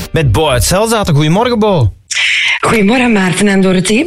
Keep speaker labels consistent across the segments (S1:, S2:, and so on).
S1: met Bo uit Zelzaten. Goedemorgen, Bo.
S2: Goedemorgen, Maarten en Dorothee.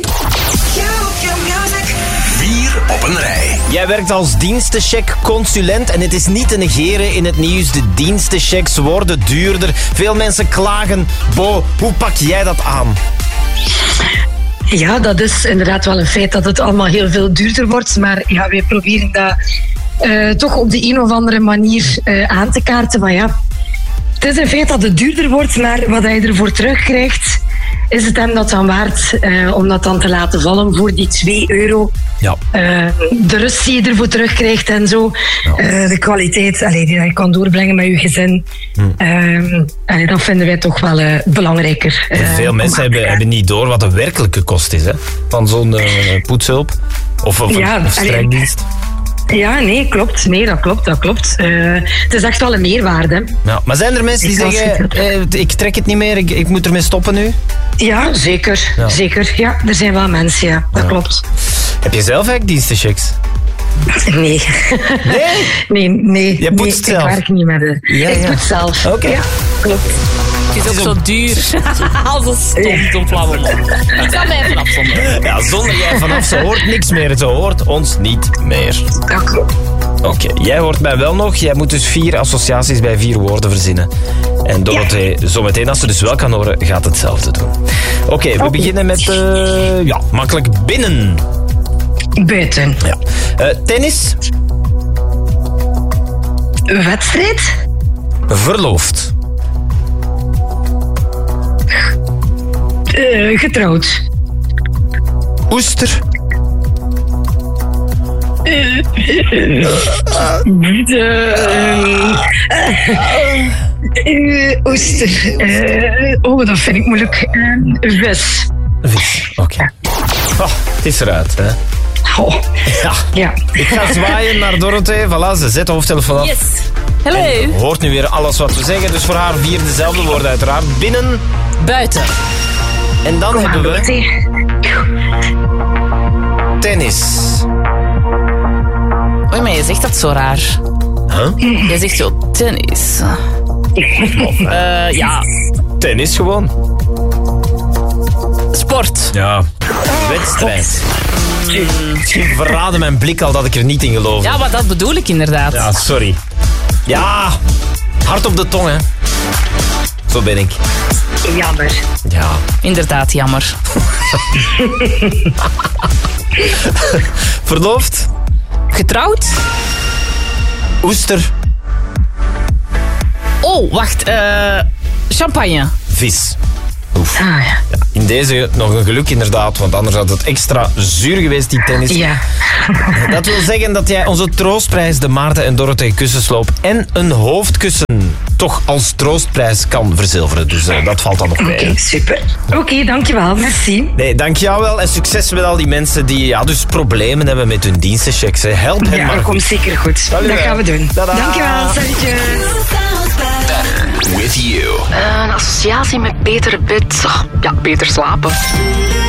S3: 4 op een rij.
S1: Jij werkt als dienstencheck-consulent en het is niet te negeren in het nieuws. De dienstenchecks worden duurder. Veel mensen klagen. Bo, hoe pak jij dat aan?
S2: Ja, dat is inderdaad wel een feit dat het allemaal heel veel duurder wordt. Maar ja, wij proberen dat toch op de een of andere manier aan te kaarten. Maar ja, het is een feit dat het duurder wordt, maar wat je ervoor terugkrijgt, is het hem dat dan waard om dat dan te laten vallen voor die €2.
S1: Ja.
S2: De rust die je ervoor terugkrijgt en zo. De kwaliteit die je kan doorbrengen met je gezin. Dat vinden wij toch wel belangrijker.
S1: Veel mensen hebben niet door wat de werkelijke kost is, hè, van zo'n poetshulp of strijkdienst.
S2: Ja, nee, klopt. Nee, dat klopt. Het is echt wel een meerwaarde.
S1: Ja, maar zijn er mensen die zeggen, ik trek het niet meer, ik moet ermee stoppen nu?
S2: Ja, zeker.
S1: Ja.
S2: Zeker. Ja, er zijn wel mensen, ja. Dat klopt.
S1: Heb je zelf eigenlijk dienstenchecks?
S2: Nee. Nee?
S1: Je poetst zelf?
S2: Ik werk niet met het. Ik poets zelf.
S1: Oké.
S2: Ja, klopt.
S4: Het is ook zo duur. Als een stom flauwe man. Ik zal mij even afzonderen.
S1: Ja, zonder jij vanaf, ze hoort niks meer. Ze hoort ons niet meer.
S2: Dat klopt.
S1: Oké, jij hoort mij wel nog. Jij moet dus 4 associaties bij 4 woorden verzinnen. En Dorothee, zometeen als ze dus wel kan horen, gaat hetzelfde doen. Oké, we beginnen met makkelijk binnen.
S2: Buiten.
S1: Ja. Tennis.
S2: Wedstrijd.
S1: Verloofd.
S2: Getrouwd.
S1: Oester.
S2: Oester. Dat vind ik moeilijk. Vis.
S1: Vis, oké. Het is eruit, hè.
S2: Oh. Ja.
S1: Ik ga zwaaien naar Dorothee. Voilà, ze zet de hoofdtelefoon af.
S4: Yes. Hallo.
S1: En hoort nu weer alles wat we zeggen. Dus voor haar 4 dezelfde woorden uiteraard. Binnen.
S4: Buiten.
S1: En dan hebben we tennis.
S4: Oei, maar je zegt dat zo raar.
S1: Huh?
S4: Je zegt zo tennis. Ja.
S1: Tennis gewoon.
S4: Sport.
S1: Ja. Wedstrijd. Misschien verraadde mijn blik al dat ik er niet in geloof.
S4: Ja, maar dat bedoel ik inderdaad.
S1: Ja, sorry. Ja, hard op de tong, hè. Zo ben ik.
S2: Jammer.
S1: Ja.
S4: Inderdaad, jammer.
S1: Verloofd.
S4: Getrouwd?
S1: Oester.
S4: Oh, wacht. Champagne.
S1: Vis. Oef.
S2: Ah, ja.
S1: Ja, in deze nog een geluk inderdaad, want anders had het extra zuur geweest, die tennis.
S2: Ja.
S1: Dat wil zeggen dat jij onze troostprijs, de Maarten en Dorothee kussensloop en een hoofdkussen toch als troostprijs kan verzilveren. Dus dat valt dan nog mee.
S2: Oké, super. Oké, dankjewel. Merci.
S1: Nee, dank jou wel en succes met al die mensen die dus problemen hebben met hun dienstenchecks. Help hen
S2: Ja,
S1: maar.
S2: dat komt zeker goed.
S1: Salut,
S2: Dat gaan we doen.
S1: Tada.
S2: Dankjewel. Salutjes.
S3: With you.
S5: Een associatie met beter bed. Ja, beter slapen.